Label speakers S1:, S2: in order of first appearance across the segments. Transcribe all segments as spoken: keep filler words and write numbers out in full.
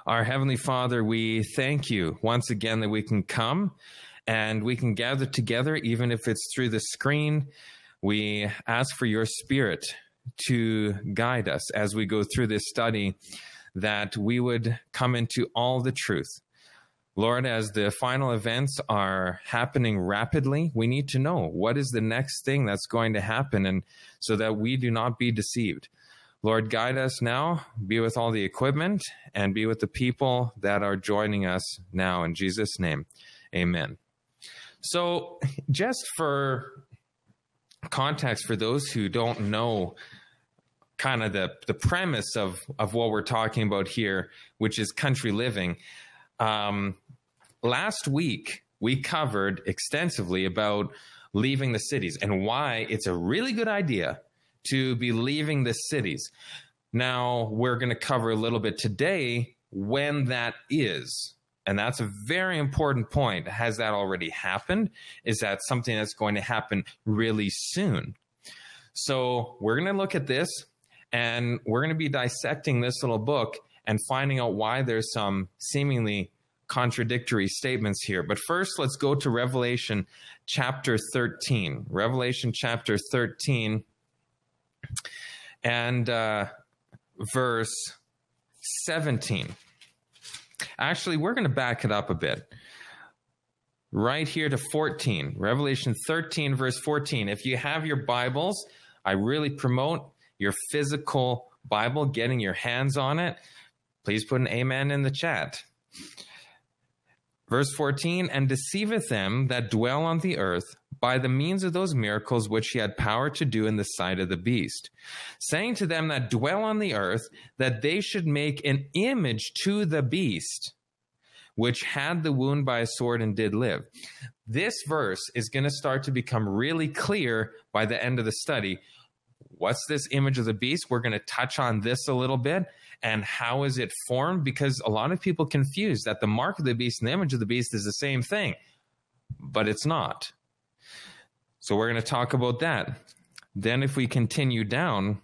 S1: Our Heavenly Father, we thank you once again that we can come and we can gather together, even if it's through the screen. We ask for your Spirit to guide us as we go through this study, that we would come into all the truth. Lord, as the final events are happening rapidly, we need to know what is the next thing that's going to happen, and so that we do not be deceived. Lord, guide us now, be with all the equipment, and be with the people that are joining us now. In Jesus' name, amen. So just for context, for those who don't know kind of the, the premise of, of what we're talking about here, which is country living, um, last week we covered extensively about leaving the cities and why it's a really good idea to be leaving the cities. Now, we're going to cover a little bit today when that is. And that's a very important point. Has that already happened? Is that something that's going to happen really soon? So we're going to look at this, and we're going to be dissecting this little book and finding out why there's some seemingly contradictory statements here. But first, let's go to Revelation chapter thirteen. Revelation chapter thirteen. And uh, verse seventeen. Actually, we're going to back it up a bit. Right here to fourteen. Revelation thirteen, verse fourteen. If you have your Bibles, I really promote your physical Bible, getting your hands on it. Please put an amen in the chat. Verse fourteen, and deceiveth them that dwell on the earth by the means of those miracles which he had power to do in the sight of the beast, saying to them that dwell on the earth that they should make an image to the beast, which had the wound by a sword and did live. This verse is going to start to become really clear by the end of the study. What's this image of the beast? We're going to touch on this a little bit. And how is it formed? Because a lot of people confuse that the mark of the beast and the image of the beast is the same thing, but it's not. So we're going to talk about that. Then if we continue down,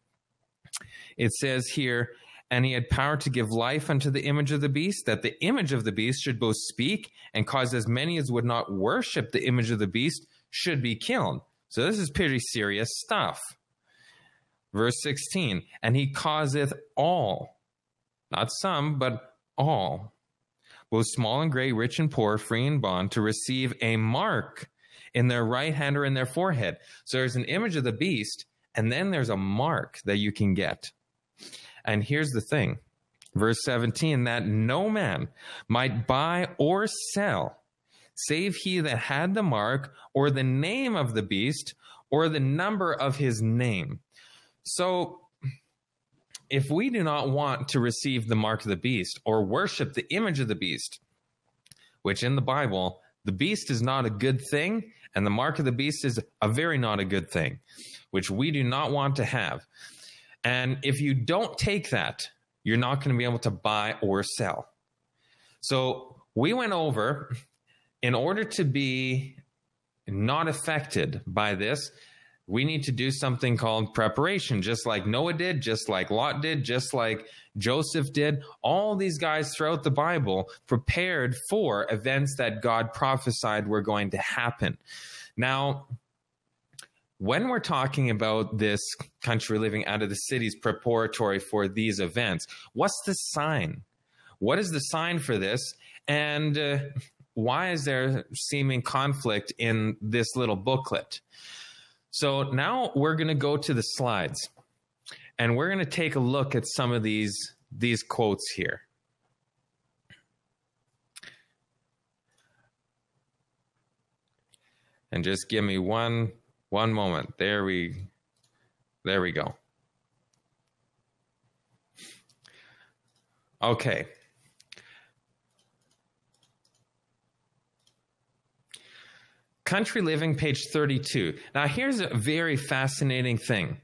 S1: it says here, and he had power to give life unto the image of the beast, that the image of the beast should both speak and cause as many as would not worship the image of the beast should be killed. So this is pretty serious stuff. Verse sixteen, and he causeth all, not some, but all, both small and great, rich and poor, free and bond, to receive a mark in their right hand or in their forehead. So there's an image of the beast, and then there's a mark that you can get. And here's the thing, verse seventeen, that no man might buy or sell, save he that had the mark, or the name of the beast, or the number of his name. So if we do not want to receive the mark of the beast or worship the image of the beast, which in the Bible, the beast is not a good thing, and the mark of the beast is a very not a good thing, which we do not want to have. And if you don't take that, you're not going to be able to buy or sell. So we went over, in order to be not affected by this, we need to do something called preparation, just like Noah did, just like Lot did, just like Joseph did. All these guys throughout the Bible prepared for events that God prophesied were going to happen. Now, when we're talking about this country living out of the cities preparatory for these events, what's the sign? What is the sign for this? And uh, why is there seeming conflict in this little booklet? So now we're going to go to the slides, and we're going to take a look at some of these, these quotes here. And just give me one, one moment. There we, there we go. Okay. Country Living, page thirty-two. Now, here's a very fascinating thing.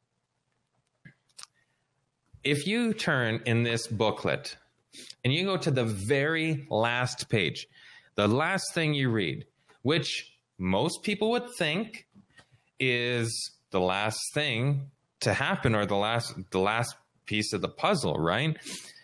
S1: If you turn in this booklet and you go to the very last page, the last thing you read, which most people would think is the last thing to happen, or the last, the last piece of the puzzle, right?